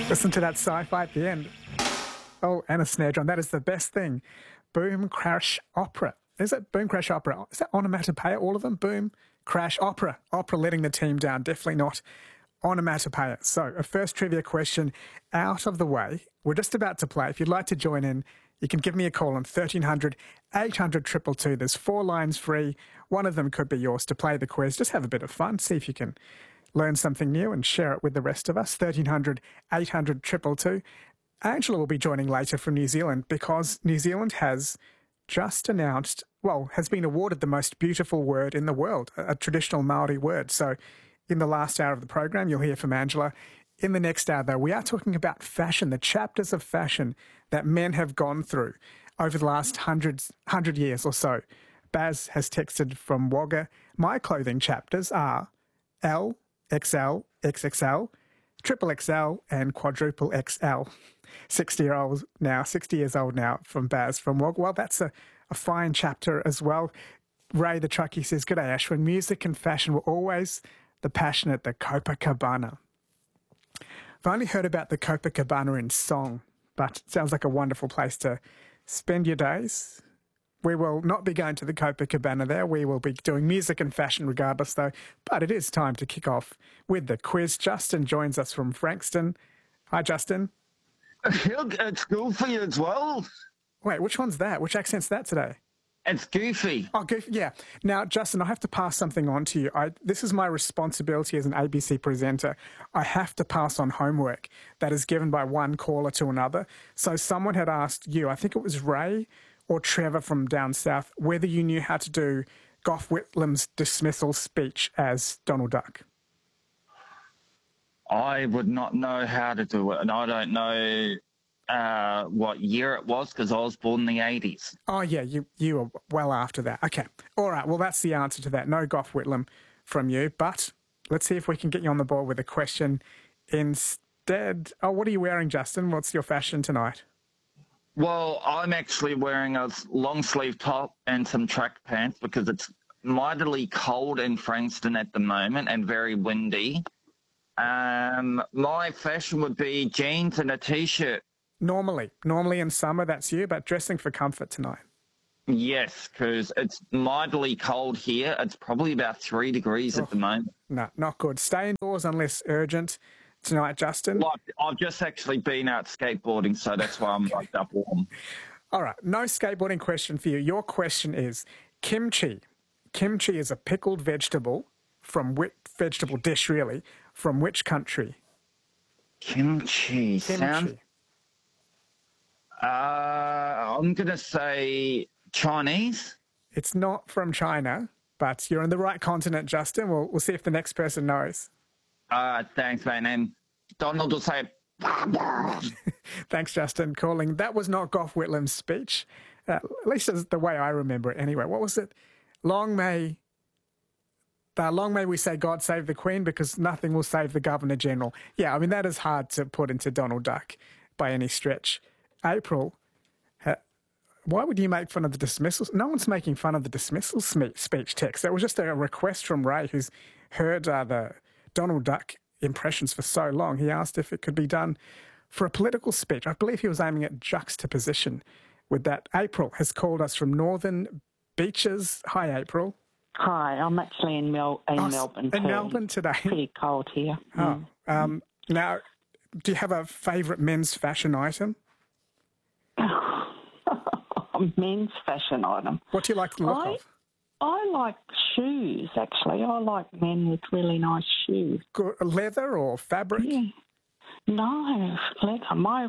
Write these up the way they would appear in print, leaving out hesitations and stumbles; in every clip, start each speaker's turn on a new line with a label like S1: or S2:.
S1: Listen to that sci-fi at the end. Oh, and a snare drum. That is the best thing. Boom, crash, opera. Is it boom, crash, opera? Is that onomatopoeia, all of them? Boom, crash, opera. Opera letting the team down. Definitely not onomatopoeia. So, a first trivia question out of the way. We're just about to play. If you'd like to join in, you can give me a call on 1300 800 222. There's 4 lines free. One of them could be yours to play the quiz. Just have a bit of fun. See if you can learn something new and share it with the rest of us. 1300 800 222. Angela will be joining later from New Zealand because New Zealand has just announced, has been awarded the most beautiful word in the world, a traditional Māori word. So in the last hour of the program, you'll hear from Angela. In the next hour, though, we are talking about fashion, the chapters of fashion that men have gone through over the last 100 years or so. Baz has texted from Wagga. My clothing chapters are L, XL, XXL, triple XL and quadruple XL. 60 years old now from Baz from Wagga. Well, that's a fine chapter as well. Ray the truckie says, "G'day Ashwin, music and fashion were always the passion at the Copacabana." I've only heard about the Copacabana in song, but it sounds like a wonderful place to spend your days. We will not be going to the Copacabana there. We will be doing music and fashion regardless, though. But it is time to kick off with the quiz. Justin joins us from Frankston. Hi, Justin.
S2: It's Goofy as well.
S1: Wait, which one's that? Which accent's that today?
S2: It's Goofy.
S1: Oh, Goofy, yeah. Now, Justin, I have to pass something on to you. This is my responsibility as an ABC presenter. I have to pass on homework that is given by one caller to another. So someone had asked you, I think it was Ray or Trevor from down south, whether you knew how to do Gough Whitlam's dismissal speech as Donald Duck.
S2: I would not know how to do it, and I don't know what year it was because I was born in the 80s.
S1: Oh, yeah, you were well after that. Okay. All right, well, that's the answer to that. No Gough Whitlam from you, but let's see if we can get you on the board with a question instead. Oh, what are you wearing, Justin? What's your fashion tonight?
S2: Well, I'm actually wearing a long-sleeve top and some track pants because it's mightily cold in Frankston at the moment and very windy. My fashion would be jeans and a T-shirt.
S1: Normally in summer, that's you, but dressing for comfort tonight.
S2: Yes, because it's mightily cold here. It's probably about 3 degrees at the moment.
S1: No, not good. Stay indoors unless urgent tonight, Justin.
S2: Well, I've just actually been out skateboarding, so that's why I'm wrapped up warm.
S1: All right, no skateboarding question for you. Your question is kimchi. Kimchi is a pickled vegetable vegetable dish, really, from which country?
S2: Kimchi. I'm going to say Chinese.
S1: It's not from China, but you're on the right continent, Justin. We'll see if the next person knows.
S2: Thanks, man. And Donald will say...
S1: Thanks, Justin, calling. That was not Gough Whitlam's speech, at least as the way I remember it anyway. What was it? Long may we say God save the Queen because nothing will save the Governor-General. Yeah, I mean, that is hard to put into Donald Duck by any stretch. April, why would you make fun of the dismissals? No one's making fun of the dismissal speech text. That was just a request from Ray, who's heard the Donald Duck impressions for so long. He asked if it could be done for a political speech. I believe he was aiming at juxtaposition with that. April has called us from Northern Beaches. Hi, April.
S3: Hi, I'm actually in Melbourne too.
S1: In Melbourne today.
S3: Pretty cold here.
S1: Oh, now, do you have a favourite men's fashion item?
S3: Men's fashion item.
S1: What do you like the look of?
S3: I like shoes, actually. I like men with really nice shoes.
S1: Good, leather or fabric?
S3: Yeah. No, leather. My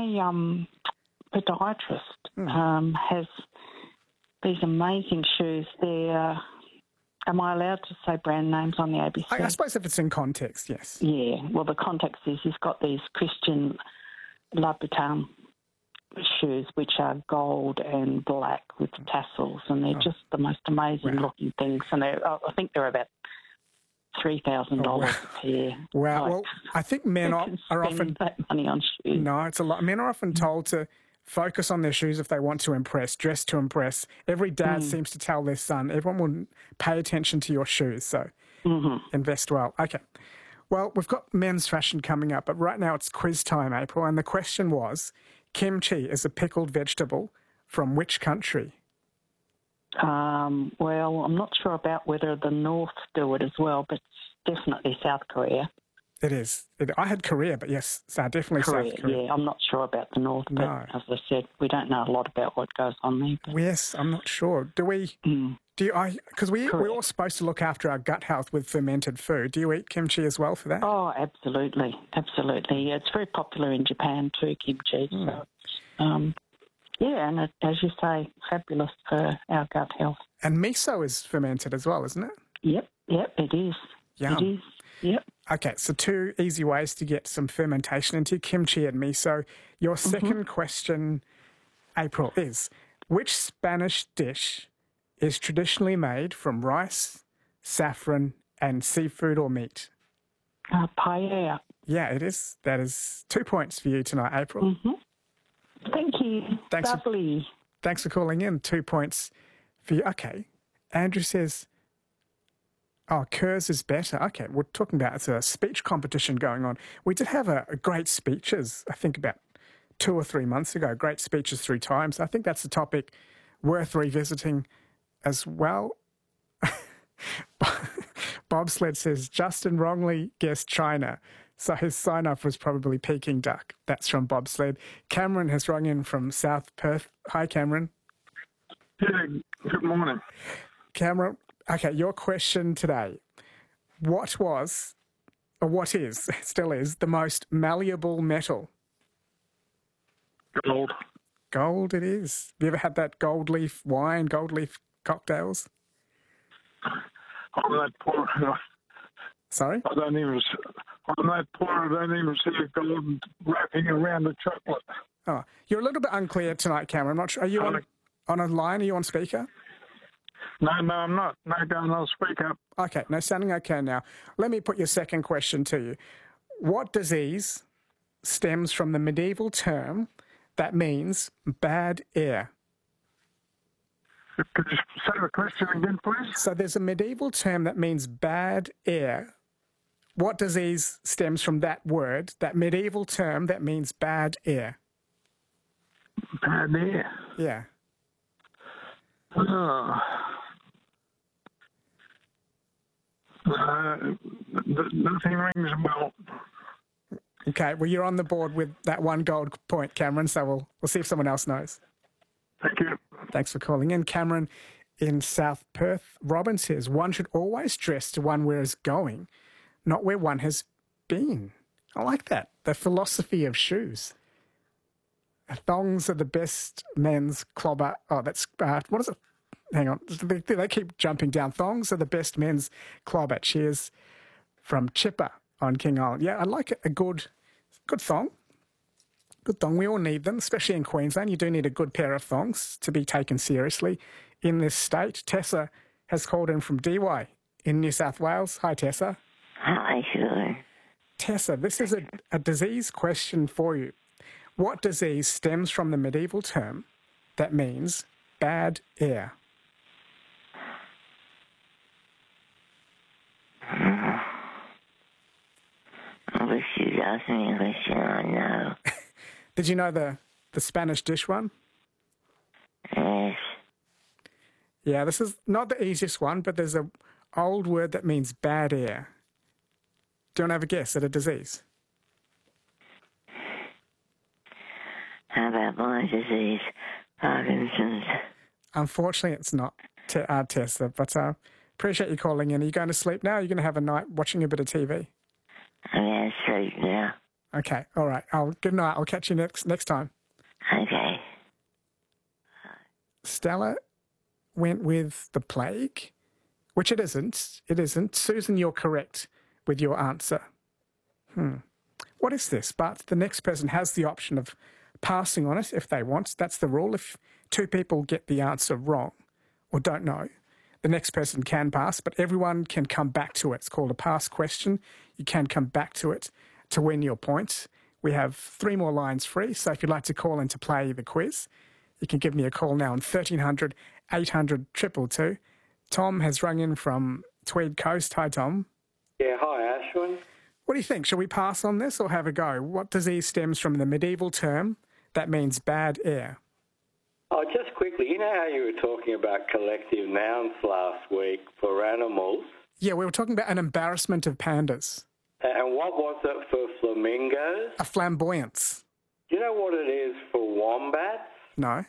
S3: podiatrist has these amazing shoes. They're... Am I allowed to say brand names on the ABC?
S1: I suppose if it's in context, yes.
S3: Yeah, well, the context is he's got these Christian Louboutin shoes, which are gold and black with tassels, and they're just the most amazing looking things. And I think they're about $3,000 a pair.
S1: Wow. Well, I think men are often...
S3: that money on shoes.
S1: No, it's a lot. Men are often told to focus on their shoes if they want to impress, dress to impress. Every dad seems to tell their son, everyone will pay attention to your shoes, so invest well. Okay. Well, we've got men's fashion coming up, but right now it's quiz time, April, and the question was, kimchi is a pickled vegetable from which country?
S3: Well, I'm not sure about whether the North do it as well, but definitely South Korea.
S1: It is. I had Korea, but yes, definitely South Korea.
S3: Yeah, I'm not sure about the North, but as I said, we don't know a lot about what goes on there. But...
S1: Yes, I'm not sure. Do we? Because we're all supposed to look after our gut health with fermented food. Do you eat kimchi as well for that?
S3: Oh, absolutely. Absolutely. Yeah, it's very popular in Japan too, kimchi. So, yeah, and as you say, fabulous for our gut health.
S1: And miso is fermented as well, isn't it?
S3: Yep, it is.
S1: Yum.
S3: It is, yep.
S1: Okay, so 2 easy ways to get some fermentation into kimchi and miso. Your second question, April, is which Spanish dish is traditionally made from rice, saffron, and seafood or meat?
S3: Paella.
S1: Yeah, it is. That is 2 points for you tonight, April.
S3: Thank you. Lovely.
S1: Thanks for calling in. 2 points for you. Okay. Andrew says, Kurz is better. Okay, we're talking about it's a speech competition going on. We did have a great speeches, I think about 2 or 3 months ago, great speeches 3 times. I think that's a topic worth revisiting as well. Bobsled says, Justin wrongly guessed China, so his sign-off was probably Peking duck. That's from Bobsled. Cameron has rung in from South Perth. Hi, Cameron.
S4: Yeah, good morning.
S1: Cameron, okay, your question today. What was, or what is, still is, the most malleable metal?
S4: Gold.
S1: Gold it is. Have you ever had that gold leaf wine, gold leaf cocktails?
S4: I'm that poor.
S1: Sorry?
S4: I'm that poor, I don't even see a gold wrapping around the chocolate.
S1: Oh, you're a little bit unclear tonight, Cameron. I'm not sure. Are you on a line? Are you on speaker?
S4: No, I'm not. No, I'll speak up.
S1: Okay, no, sounding okay now. Let me put your second question to you. What disease stems from the medieval term that means bad air?
S4: Could you say the question again, please?
S1: So there's a medieval term that means bad air. What disease stems from that word, that medieval term that means bad air?
S4: Bad air.
S1: Yeah.
S4: Nothing rings a bell.
S1: Okay, well, you're on the board with that 1 gold point, Cameron, so we'll see if someone else knows.
S4: Thank you.
S1: Thanks for calling in. Cameron in South Perth. Robin says, one should always dress to one where is going, not where one has been. I like that. The philosophy of shoes. Thongs are the best men's clobber. Oh, that's, what is it? Hang on. They keep jumping down. Thongs are the best men's clobber. Cheers from Chipper on King Island. Yeah, I like it. A good thong. Good thong. We all need them, especially in Queensland. You do need a good pair of thongs to be taken seriously in this state. Tessa has called in from DY in New South Wales. Hi, Tessa.
S5: Hi, sure.
S1: Tessa, this is a disease question for you. What disease stems from the medieval term that means bad air?
S5: I wish you'd ask me a question I know.
S1: Did you know the Spanish dish one?
S5: Yes.
S1: Yeah, this is not the easiest one, but there's an old word that means bad air. Do you want to have a guess at a disease?
S5: How about my disease, Parkinson's?
S1: Unfortunately, it's not, Tessa, but appreciate you calling in. Are you going to sleep now? Are you going to have a night watching a bit of TV?
S5: I'm going to sleep now.
S1: Okay, all right. Good night. I'll catch you next time.
S5: Okay.
S1: Stella went with the plague, which it isn't. It isn't. Susan, you're correct with your answer. What is this? But the next person has the option of passing on it if they want. That's the rule. If 2 people get the answer wrong or don't know, the next person can pass, but everyone can come back to it. It's called a pass question. You can come back to it to win your points. We have 3 more lines free, so if you'd like to call in to play the quiz, you can give me a call now on 1300 800 222. Tom has rung in from Tweed Coast. Hi, Tom.
S6: Yeah, hi, Ashwin.
S1: What do you think? Shall we pass on this or have a go? What disease stems from the medieval term that means bad air?
S6: Oh, just quickly, you know how you were talking about collective nouns last week for animals?
S1: Yeah, we were talking about an embarrassment of pandas.
S6: And what was it for flamingos?
S1: A flamboyance.
S6: Do you know what it is for wombats?
S1: No.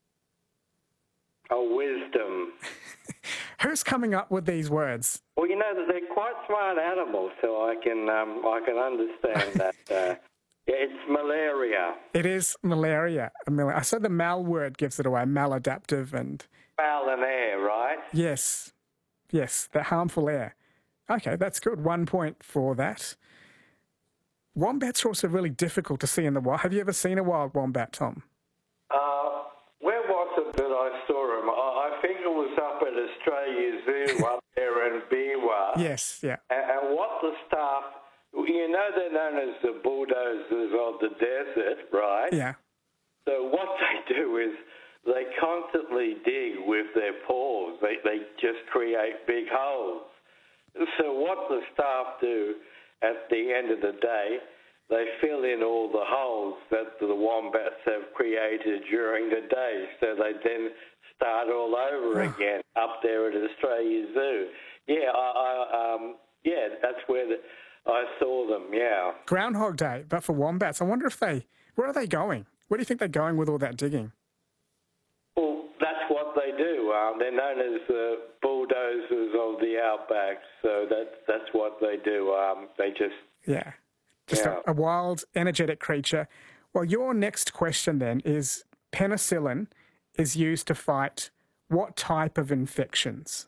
S6: A wisdom.
S1: Who's coming up with these words?
S6: Well, you know that they're quite smart animals, so I can understand that. Yeah, it's malaria.
S1: It is malaria. I said the mal word gives it away, maladaptive and...
S6: Mal and air, right?
S1: Yes, the harmful air. Okay, that's good. 1 point for that. Wombats are also really difficult to see in the wild. Have you ever seen a wild wombat, Tom?
S6: Where was it that I saw him? I think it was up at Australia Zoo up there in Biwa.
S1: Yes, yeah.
S6: And what the staff, you know, they're known as the bulldozers of the desert, right?
S1: Yeah.
S6: So what they do is they constantly dig with their paws. They just create big holes. So what the staff do at the end of the day, they fill in all the holes that the wombats have created during the day. So they then start all over again up there at Australia Zoo. Yeah, yeah, that's where I saw them, yeah.
S1: Groundhog Day, but for wombats. I wonder where are they going? Where do you think they're going with all that digging?
S6: Well, that's what they do. They're known as the bulldozers of the outback, so that's what they do. They just...
S1: Yeah, just a wild, energetic creature. Well, your next question then is penicillin is used to fight what type of infections?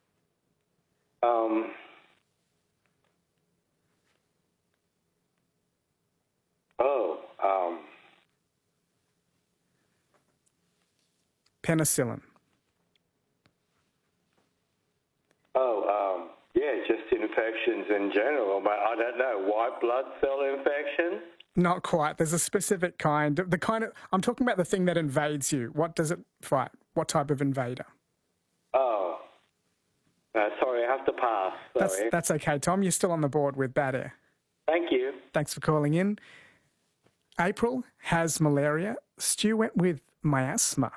S1: Penicillin.
S6: Yeah, just infections in general. But I don't know, white blood cell infections?
S1: Not quite. There's a specific kind. I'm talking about the thing that invades you. What does it fight? What type of invader?
S6: Oh. Sorry, I have to pass. Sorry.
S1: That's okay, Tom. You're still on the board with bad air.
S6: Thank you.
S1: Thanks for calling in. April has malaria. Stu went with miasma.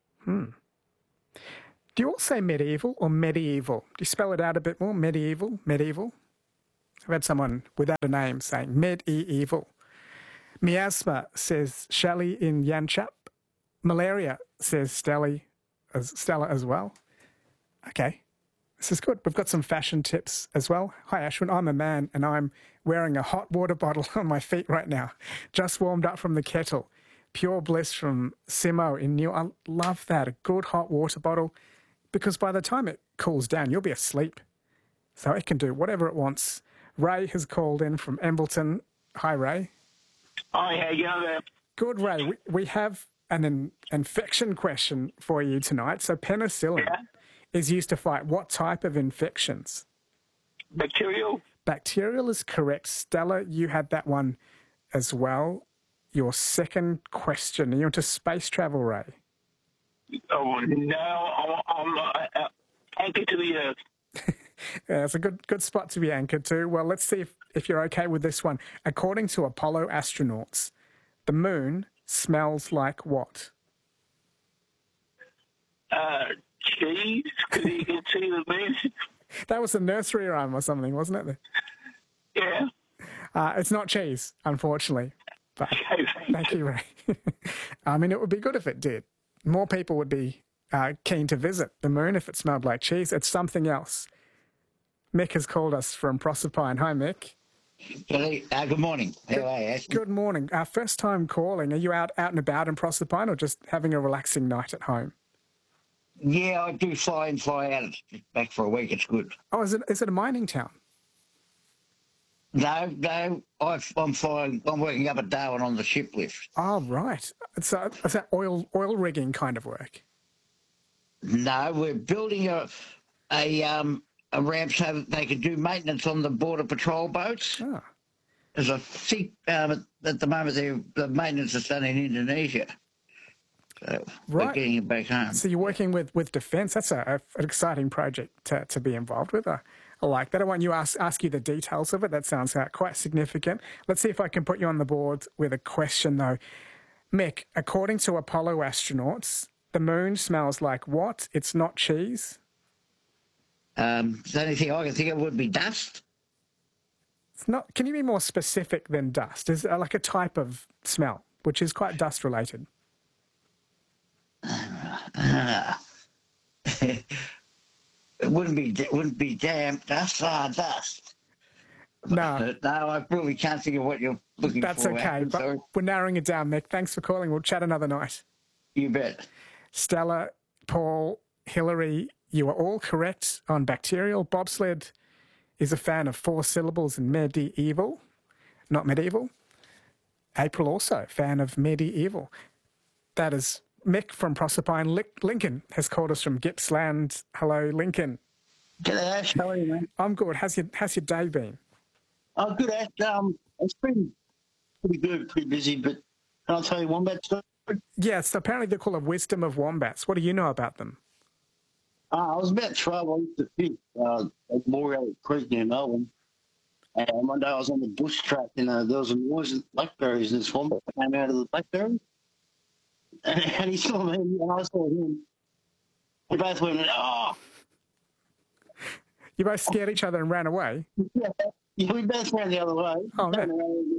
S1: Do you all say medieval or medieval? Do you spell it out a bit more? Medieval? I've had someone without a name saying medieval. Miasma, says Shelley in Yanchap. Malaria, says Stella as well. Okay, this is good. We've got some fashion tips as well. Hi, Ashwin. I'm a man and I'm wearing a hot water bottle on my feet right now. Just warmed up from the kettle. Pure bliss from Simo in New... I love that, a good hot water bottle, because by the time it cools down, you'll be asleep. So it can do whatever it wants. Ray has called in from Embleton. Hi, Ray.
S7: Hi, how you going there?
S1: Good, Ray. We have an infection question for you tonight. So penicillin is used to fight what type of infections?
S7: Bacterial?
S1: Bacterial is correct. Stella, you had that one as well. Your second question. Are you into space travel, Ray?
S7: Oh, no, I'm anchored to the earth.
S1: Yeah, it's a good spot to be anchored to. Well, let's see if you're okay with this one. According to Apollo astronauts, the moon smells like what?
S7: Cheese, because you can see the moon.
S1: That was a nursery rhyme or something, wasn't it?
S7: Yeah.
S1: It's not cheese, unfortunately. But thank you, Ray. I mean, it would be good if it did. More people would be keen to visit the moon if it smelled like cheese. It's something else. Mick has called us from Proserpine. Hi, Mick.
S8: Good morning. How are you, Ash?
S1: Good morning. First time calling. Are you out and about in Proserpine or just having a relaxing night at home?
S8: Yeah, I do fly in, fly out. It's back for a week. It's good.
S1: Oh, is it a mining town?
S8: No, I'm flying. I'm working up at Darwin on the ship lift.
S1: Oh, right. Is that oil rigging kind of work?
S8: No, we're building a ramp so that they can do maintenance on the border patrol boats.
S1: Oh.
S8: As I think at the moment the maintenance is done in Indonesia. So we're getting it back home.
S1: So you're working with Defence. That's an exciting project to be involved with. I like that. I want you to ask you the details of it. That sounds quite significant. Let's see if I can put you on the board with a question, though. Mick, according to Apollo astronauts, the moon smells like what? It's not cheese?
S8: The only thing I can think of would be dust.
S1: It's not. Can you be more specific than dust? Is it like a type of smell, which is quite dust-related?
S8: It wouldn't be damp dust. Dust.
S1: No.
S8: No, I really can't think of what you're looking
S1: That's
S8: for.
S1: okay, but
S8: Sorry.
S1: we're narrowing it down, Mick. Thanks for calling. We'll chat another night.
S8: You bet.
S1: Stella, Paul, Hillary, you are all correct on bacterial. Bobsled is a fan of 4 syllables and medieval, not medieval. April also, fan of medieval. That is Mick from Proserpine. Lincoln has called us from Gippsland. Hello, Lincoln.
S7: G'day, Ash. How are you, mate?
S1: I'm good. How's your day been?
S7: Oh, good, Ash. It's been pretty good, pretty busy, but can I tell you wombat story?
S1: Yes, apparently they're called a wisdom of wombats. What do you know about them?
S7: I was about 12. I used to fish at Moreale Creek near Melbourne. And one day I was on the bush track and there was a noise of blackberries and this wombat came out of the blackberries. And he saw me and I saw him. We both went, oh!
S1: You both scared each other and ran away?
S7: Yeah, we both ran the other way.
S1: Oh, man.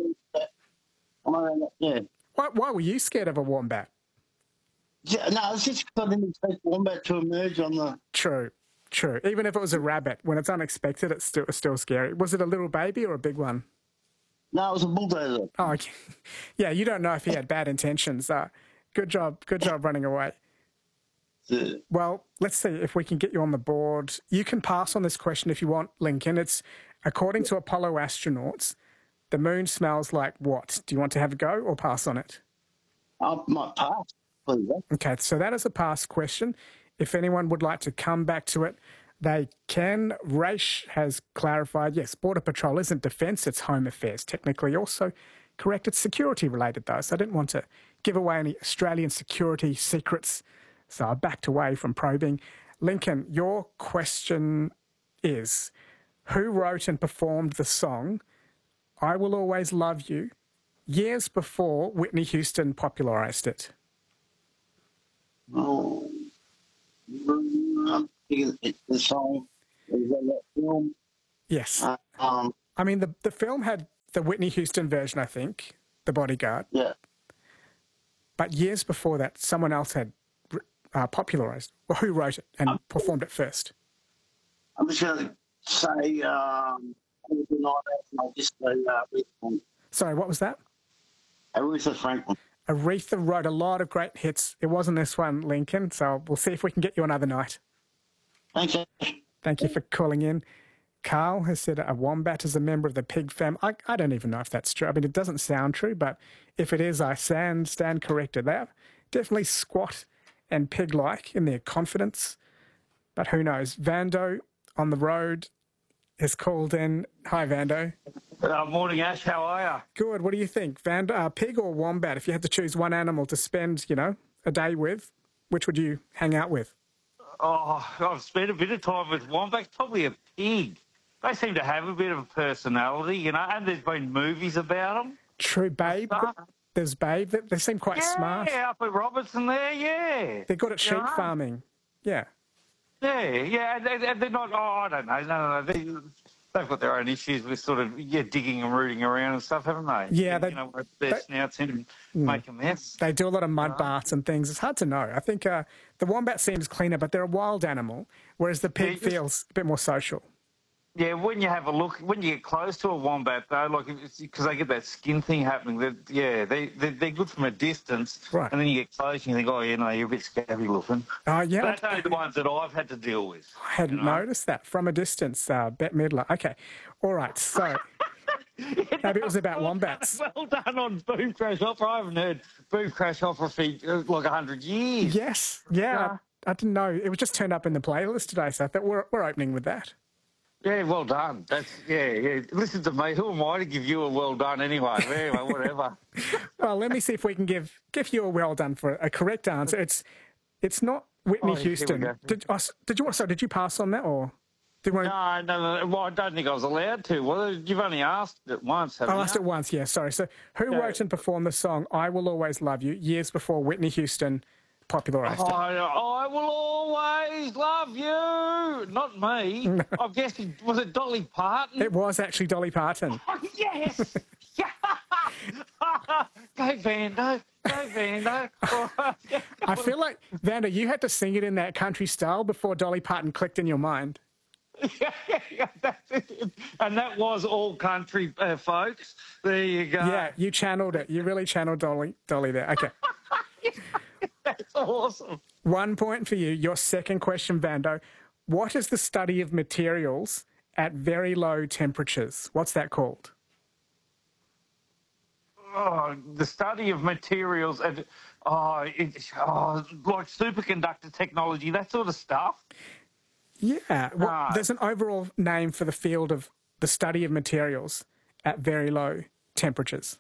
S7: Yeah.
S1: Why were you scared of a wombat?
S7: Yeah, no, it's just because I didn't expect wombat to emerge on the...
S1: True. Even if it was a rabbit, when it's unexpected, it's still scary. Was it a little baby or a big one?
S7: No, it was a bulldozer.
S1: Oh, okay. Yeah, you don't know if he had bad intentions. Good job running away.
S7: Yeah.
S1: Well, let's see if we can get you on the board. You can pass on this question if you want, Lincoln. It's, according to Apollo astronauts, the moon smells like what? Do you want to have a go or pass on it?
S7: I might pass, please.
S1: Okay, so that is a pass question. If anyone would like to come back to it, they can. Raish has clarified, yes, Border Patrol isn't defence, it's Home Affairs. Technically also correct, it's security related though, so I didn't want to give away any Australian security secrets, so I backed away from probing. Lincoln, your question is, who wrote and performed the song I Will Always Love You years before Whitney Houston popularised it?
S7: Oh, I'm thinking it's the song. Is that film?
S1: Yes.
S7: I
S1: mean, the film had the Whitney Houston version, I think, The Bodyguard.
S7: Yeah.
S1: But years before that, someone else had popularised. Well, who wrote it and performed it first?
S7: I'm just going to say, I'll just say Aretha.
S1: Sorry, what was that?
S7: Aretha Franklin.
S1: Aretha wrote a lot of great hits. It wasn't this one, Lincoln, so we'll see if we can get you another night.
S7: Thanks, Ash.
S1: Thank you for calling in. Carl has said a wombat is a member of the pig fam. I don't even know if that's true. I mean, it doesn't sound true, but if it is, I stand corrected. They are definitely squat and pig-like in their confidence, but who knows? Vando on the road has called in. Hi, Vando.
S9: Morning, Ash. How are you?
S1: Good. What do you think? Pig or wombat? If you had to choose one animal to spend, a day with, which would you hang out with?
S9: Oh, I've spent a bit of time with wombats, probably a pig. They seem to have a bit of a personality, and there's been movies about them.
S1: True, Babe. There's Babe. They seem quite smart.
S9: Yeah, up at Robertson there, yeah.
S1: They're good at sheep farming. Yeah.
S9: Yeah, they're not, I don't know, no, they've got their own issues with sort of, digging and rooting around and stuff, haven't they?
S1: Yeah.
S9: Where their snouts in and make a mess.
S1: They do a lot of mud baths and things. It's hard to know. I think the wombat seems cleaner, but they're a wild animal, whereas the pig feels a bit more social.
S9: Yeah, when you have a look, when you get close to a wombat, though, like because they get that skin thing happening, they're good from a distance.
S1: Right.
S9: And then you get close and you think, oh, you're a bit scabby looking.
S1: Oh, yeah.
S9: But that's only the ones that I've had to deal with.
S1: I hadn't noticed that from a distance, Bette Midler. Okay. All right. So maybe it was about wombats.
S9: Well done on Boom Crash Opera. I haven't heard Boom Crash Opera for like 100 years.
S1: Yes. Yeah. I didn't know. It was just turned up in the playlist today, so I thought we're opening with that.
S9: Yeah, well done. Yeah. Listen to me. Who am I to give you a well done anyway? Anyway, whatever.
S1: Well, let me see if we can give you a well done for a correct answer. It's not Whitney Houston. Did you pass on that or? Do you want to...
S9: No. Well, I don't think I was allowed to. Well, you've only asked it once, haven't you?
S1: I asked it once, yeah, sorry. So who wrote and performed the song I Will Always Love You years before Whitney Houston popularised it?
S9: I will always love you. Not me.
S1: No.
S9: I'm guessing, was it Dolly Parton?
S1: It was actually Dolly Parton.
S9: Oh, yes! Go Vando. Go Vando.
S1: I feel like, Vanda, you had to sing it in that country style before Dolly Parton clicked in your mind.
S9: Yeah, that's it. And that was all country, folks. There you go.
S1: Yeah, you channeled it. You really channeled Dolly there. Okay.
S9: That's awesome.
S1: 1 point for you. Your second question, Vando. What is the study of materials at very low temperatures? What's that called?
S9: Oh, the study of materials and like superconductor technology, that sort of stuff.
S1: Yeah. Well, there's an overall name for the field of the study of materials at very low temperatures.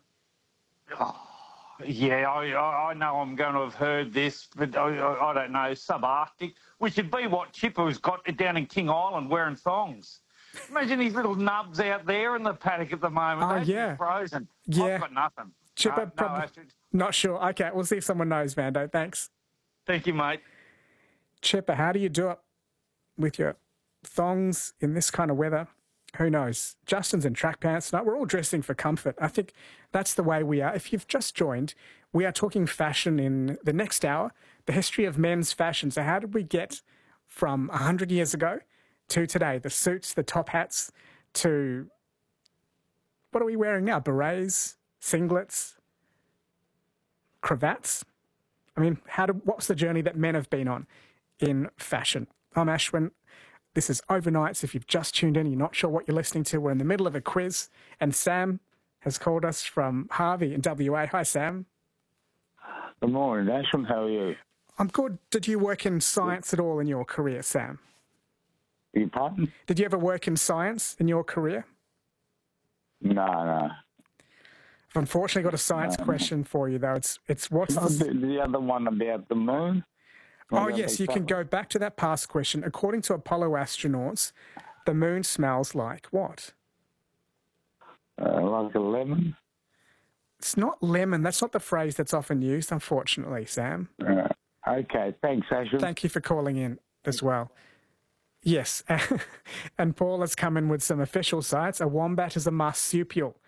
S9: Yeah, I know I'm going to have heard this, but I don't know, subarctic, which would be what Chipper's got down in King Island wearing thongs. Imagine these little nubs out there in the paddock at the moment.
S1: Oh,
S9: They'd
S1: yeah.
S9: be frozen.
S1: Yeah.
S9: I've got nothing.
S1: Chipper, not sure. Okay, we'll see if someone knows, Vando. Thanks.
S9: Thank you, mate.
S1: Chipper, how do you do it with your thongs in this kind of weather? Who knows? Justin's in track pants tonight. We're all dressing for comfort. I think that's the way we are. If you've just joined, we are talking fashion in the next hour, the history of men's fashion. So how did we get from 100 years ago to today? The suits, the top hats, to what are we wearing now? Berets, singlets, cravats? I mean, what's the journey that men have been on in fashion? I'm Ashwin. This is Overnights. If you've just tuned in, you're not sure what you're listening to, we're in the middle of a quiz, and Sam has called us from Harvey in WA. Hi, Sam.
S10: Good morning, Ashwin. How are you?
S1: I'm good. Did you work in science at all in your career, Sam?
S10: Your pardon?
S1: Did you ever work in science in your career?
S10: No.
S1: I've unfortunately got a science question for you, though. It's what's
S10: the other one about the moon?
S1: Oh, yes, you can go back to that past question. According to Apollo astronauts, the moon smells like what?
S10: Like a lemon?
S1: It's not lemon. That's not the phrase that's often used, unfortunately, Sam.
S10: Okay, thanks, Ashwin.
S1: Thank you for calling in as well. Yes, and Paul has come in with some official sites. A wombat is a marsupial.